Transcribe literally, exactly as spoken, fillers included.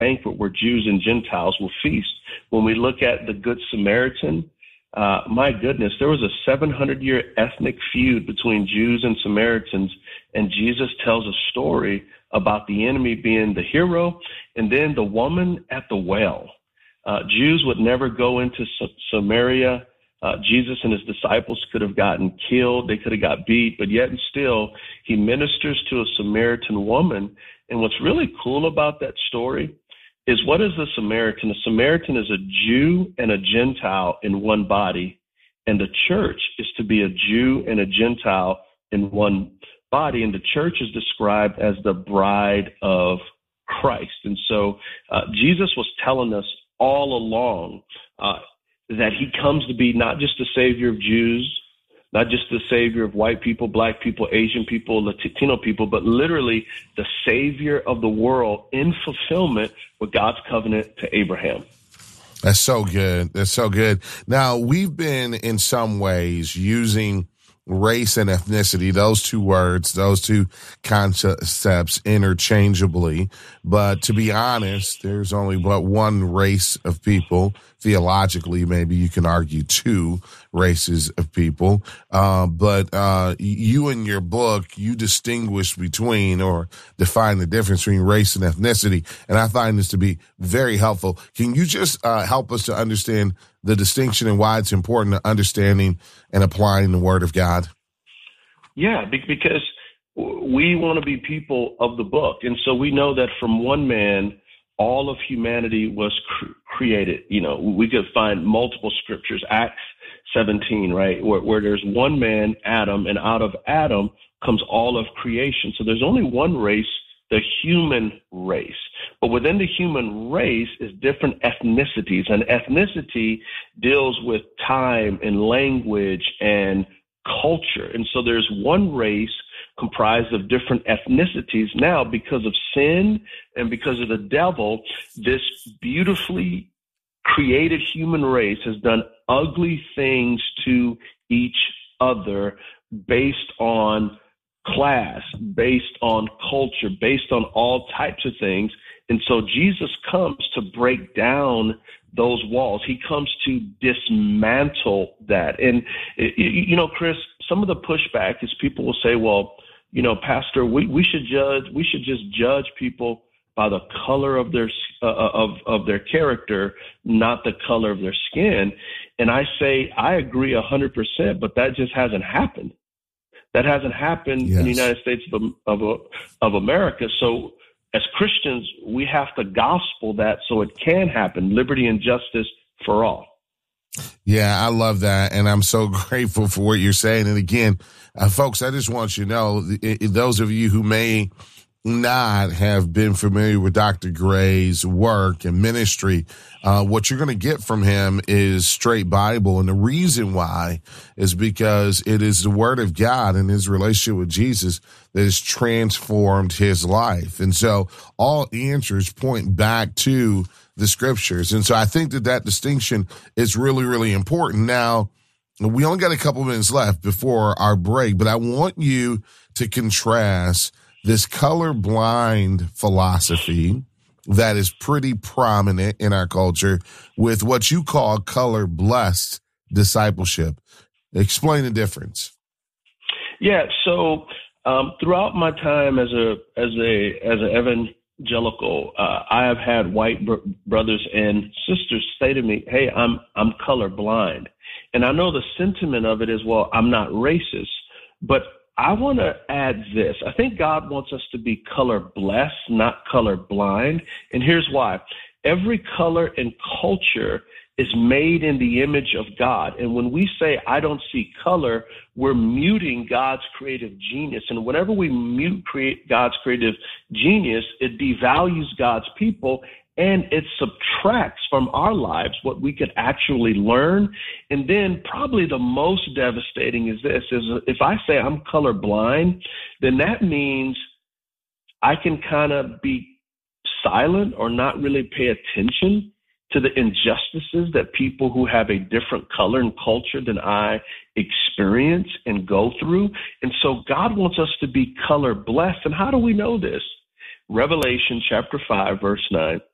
banquet where Jews and Gentiles will feast. When we look at the Good Samaritan, uh, my goodness, there was a seven hundred year ethnic feud between Jews and Samaritans, and Jesus tells a story about the enemy being the hero, and then the woman at the well. Uh, Jews would never go into S- Samaria. Uh, Jesus and his disciples could have gotten killed. They could have got beat, but yet and still, he ministers to a Samaritan woman. And what's really cool about that story is, what is a Samaritan? A Samaritan is a Jew and a Gentile in one body, and the church is to be a Jew and a Gentile in one body, and the church is described as the bride of Christ. And so uh, Jesus was telling us all along uh, that he comes to be not just the savior of Jews, not just the savior of white people, black people, Asian people, Latino people, but literally the savior of the world in fulfillment with God's covenant to Abraham. That's so good. That's so good. Now, we've been in some ways using race and ethnicity, those two words, those two concepts interchangeably. But to be honest, there's only but one race of people. Theologically, maybe you can argue two races of people. Uh, but uh, you in your book, you distinguish between or define the difference between race and ethnicity. And I find this to be very helpful. Can you just uh, help us to understand the distinction and why it's important to understanding and applying the Word of God? Yeah, because we want to be people of the book. And so we know that from one man, all of humanity was cr- created. You know, we could find multiple scriptures, Acts seventeen, right, where, where there's one man, Adam, and out of Adam comes all of creation. So there's only one race, the human race. But within the human race is different ethnicities, and ethnicity deals with time and language and culture. And so there's one race comprised of different ethnicities. Now, because of sin and because of the devil, this beautifully created human race has done ugly things to each other based on class, based on culture, based on all types of things. And so Jesus comes to break down those walls. He comes to dismantle that. And, you know, Chris, some of the pushback is people will say, well, you know, Pastor, we, we should judge, we should just judge people by the color of their, uh, of, of their character, not the color of their skin. And I say, I agree a hundred percent, but that just hasn't happened. That hasn't happened yes. in the United States of, of, of America. So as Christians, we have to gospel that so it can happen, liberty and justice for all. Yeah, I love that. And I'm so grateful for what you're saying. And again, uh, folks, I just want you to know, it, it, those of you who may not have been familiar with Doctor Gray's work and ministry, uh, what you're going to get from him is straight Bible. And the reason why is because it is the Word of God and his relationship with Jesus that has transformed his life. And so all answers point back to the scriptures. And so I think that that distinction is really, really important. Now, we only got a couple minutes left before our break, but I want you to contrast this colorblind philosophy that is pretty prominent in our culture with what you call color blessed discipleship. Explain the difference. Yeah. So, um, throughout my time as a, as a, as an evangelical, uh, I have had white br- brothers and sisters say to me, hey, I'm, I'm colorblind. And I know the sentiment of it is, well, I'm not racist, but I want to add this. I think God wants us to be color blessed, not color blind. And here's why. Every color and culture is made in the image of God. And when we say, I don't see color, we're muting God's creative genius. And whenever we mute create God's creative genius, it devalues God's people, and it subtracts from our lives what we could actually learn. And then probably the most devastating is this, is if I say I'm colorblind, then that means I can kind of be silent or not really pay attention to the injustices that people who have a different color and culture than I experience and go through. And so God wants us to be color blessed. And how do we know this? Revelation chapter five, verse nine.